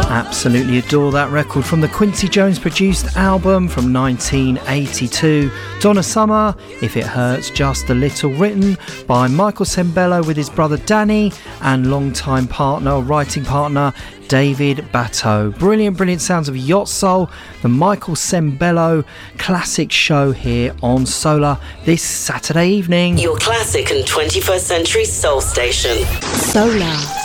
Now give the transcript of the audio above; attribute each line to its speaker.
Speaker 1: Absolutely adore that record from the Quincy Jones produced album from 1982. Donna Summer, If It Hurts Just a Little, written by Michael Sembello with his brother Danny and longtime partner, writing partner David Batto. Brilliant sounds of Yacht Soul, the Michael Sembello classic show here on Solar this Saturday evening.
Speaker 2: Your classic and 21st century soul station.
Speaker 3: Solar.